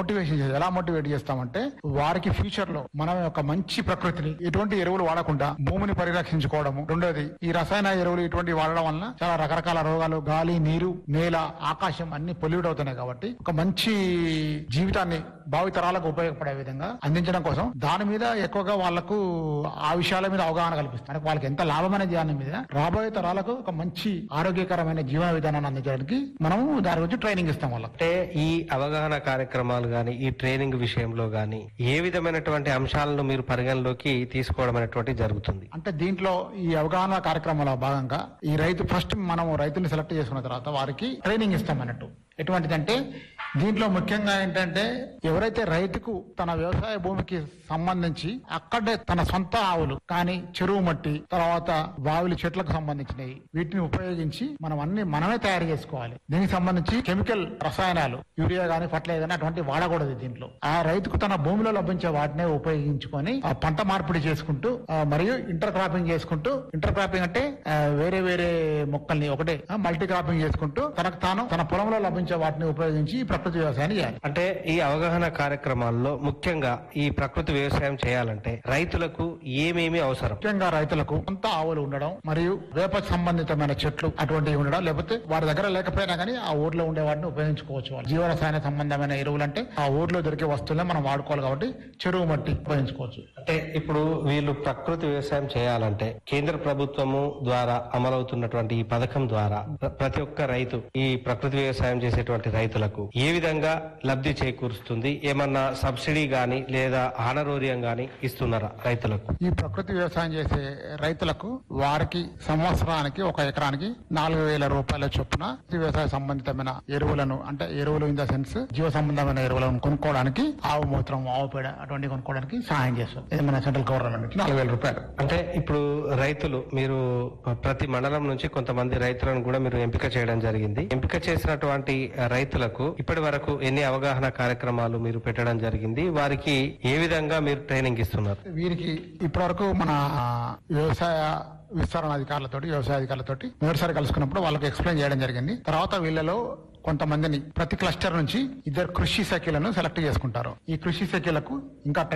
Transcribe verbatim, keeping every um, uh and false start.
Motivation చేస్తాం. ఎలా motivate చేస్తామంటే వారికి ఫ్యూచర్ లో మనం ఒక మంచి ప్రకృతిని ఎటువంటి ఎరువులు వాడకుండా భూమిని పరిరక్షించుకోవడము. రెండోది, ఈ రసాయన ఎరువులు ఇటువంటి వాడడం వలన చాలా రకరకాల రోగాలు, గాలి, నీరు, నేల, ఆకాశం అన్ని పొల్యూట్ అవుతున్నాయి. కాబట్టి ఒక మంచి జీవితాన్ని భావితరాలకు ఉపయోగపడే విధంగా అందించడం కోసం దాని మీద ఎక్కువగా వాళ్లకు ఆ విషయాల మీద అవగాహన కల్పిస్తారు. వాళ్ళకి ఎంత లాభమైన దాని మీద రాబోయే తరాలకు ఒక మంచి ఆరోగ్యకరమైన జీవన విధానాన్ని అందించడానికి మనము దాని గురించి ట్రైనింగ్ ఇస్తాం వాళ్ళకి. అంటే ఈ అవగాహన కార్యక్రమాలు గాని, ఈ ట్రైనింగ్ విషయంలో గాని ఏ విధమైనటువంటి అంశాలను మీరు పరిగణలోకి తీసుకోవడం అనేటువంటి జరుగుతుంది? అంటే దీంట్లో ఈ అవగాహన కార్యక్రమంలో భాగంగా ఈ రైతు ఫస్ట్ మనం రైతుని సెలెక్ట్ చేసుకున్న తర్వాత వారికి ట్రైనింగ్ ఇస్తాం అన్నట్టు. ఎటువంటిదంటే దీంట్లో ముఖ్యంగా ఏంటంటే ఎవరైతే రైతుకు తన వ్యవసాయ భూమికి సంబంధించి అక్కడే తన సొంత ఆవులు కానీ, చెరువు మట్టి, తర్వాత బావిలి చెట్లకు సంబంధించినవి వీటిని ఉపయోగించి మనం అన్ని మనమే తయారు చేసుకోవాలి. దీనికి సంబంధించి కెమికల్ రసాయనాలు, యూరియా గానీ, ఫర్టిలైజర్ గానీ అటువంటి వాడకూడదు. దీంట్లో ఆ రైతుకు తన భూమిలో లభించే వాటినే ఉపయోగించుకొని ఆ పంట మార్పిడి చేసుకుంటూ ఆ, మరియు ఇంటర్ క్రాపింగ్ చేసుకుంటూ, ఇంటర్ క్రాపింగ్ అంటే ఆ, వేరే వేరే మొక్కల్ని ఒకటే మల్టీ క్రాపింగ్ చేసుకుంటూ తనకు తాను తన పొలంలో లభించే వాటిని ఉపయోగించి ప్రకృతి వ్యవసాయాన్ని చేయాలి. అంటే ఈ అవగాహన కార్యక్రమాల్లో ముఖ్యంగా ఈ ప్రకృతి వ్యవసాయం చేయాలంటే రైతులకు ఏమేమి అవసరం? ముఖ్యంగా రైతులకు సొంత ఆవులు ఉండడం, మరియు వేప సంబంధితమైన చెట్లు అటువంటివి ఉండడం, లేకపోతే వారి దగ్గర లేకపోయినా కానీ ఆ ఊర్లో ఉండే వాటిని ఉపయోగించుకోవచ్చు. వాళ్ళు జీవరసాయన సంబంధమైన ఎరువులు అంటే ఆ ఊర్లో దొరికే వస్తువులే మనం వాడుకోవాలి కాబట్టి చెరువు మట్టి ఉపయోగించుకోవచ్చు. అంటే ఇప్పుడు వీళ్ళు ప్రకృతి వ్యవసాయం చేయాలంటే కేంద్ర ప్రభుత్వము ద్వారా అమలవుతున్నటువంటి ఈ పథకం ద్వారా ప్ర- ప్రతి ఒక్క రైతు ఈ ప్రకృతి వ్యవసాయం చేసేటువంటి రైతులకు ఏ విధంగా లబ్ధి చేకూరుస్తుంది? ఏమన్నా సబ్సిడీ గాని లేదా ఆనరోరియం గాని ఇస్తున్నారా రైతులకు? ఈ ప్రకృతి వ్యవసాయం చేసే రైతులకు వారికి సంవత్సరానికి ఒక ఎకరానికి నాలుగు వేల రూపాయల చొప్పున ఈ వ్యవసాయ సంబంధితమైన ఎరువులను, అంటే ఎరువులు ఇన్ ద సెన్స్ జీవ సంబంధమైన ఎరువులను కొనుక్కోవడానికి ఆవు మూత్రం, ఆవు పేడ అటువంటి కొనుక్కోవడానికి సహాయం చేస్తారు. ఇది మన సెంట్రల్ గవర్నమెంట్ నాలుగు వేల రూపాయలు. అంటే ఇప్పుడు రైతులు మీరు ప్రతి మండలం నుంచి కొంతమంది రైతులను కూడా మీరు ఎంపిక చేయడం జరిగింది. ఎంపిక చేసినటువంటి రైతులకు ఇప్పటి వరకు ఎన్ని అవగాహన కార్యక్రమాలు మీరు పెట్టడం జరిగింది? వారికి ఏ విధంగా మీరు ట్రైనింగ్ ఇస్తున్నారు? వీరికి ఇప్పటివరకు మన ఆ, వ్యవసాయ విస్తరణ అధికారులతోటి, వ్యవసాయ అధికారులతోటి మొదటిసారి కలుసుకున్నప్పుడు వాళ్ళకి ఎక్స్ప్లెయిన్ చేయడం జరిగింది. తర్వాత వీళ్ళలో కొంతమందిని ప్రతి క్లస్టర్ నుంచి ఇద్దరు కృషి సఖీలను సెలెక్ట్ చేసుకుంటారు. ఈ కృషి సఖీలకు ఇంకా